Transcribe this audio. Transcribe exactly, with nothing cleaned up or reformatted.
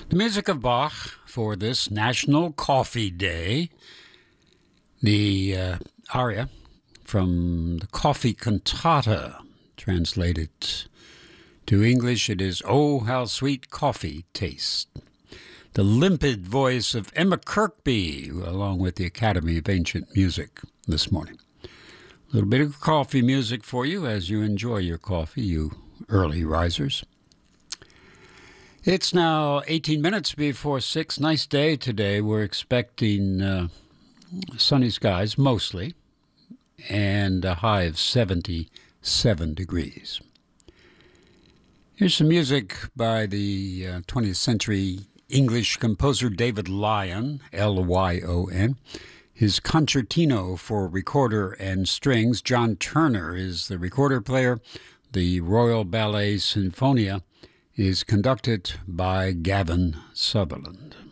The music of Bach for this National Coffee Day. The uh, aria from the Coffee Cantata, translated to English, it is "Oh, How Sweet Coffee Tastes." The limpid voice of Emma Kirkby, along with the Academy of Ancient Music this morning. A little bit of coffee music for you as you enjoy your coffee, you early risers. It's now eighteen minutes before six. Nice day today. We're expecting uh, sunny skies mostly and a high of seventy-seven degrees. Here's some music by the uh, twentieth century English composer David Lyon, L Y O N. His concertino for recorder and strings. John Turner is the recorder player. The Royal Ballet Sinfonia is conducted by Gavin Sutherland.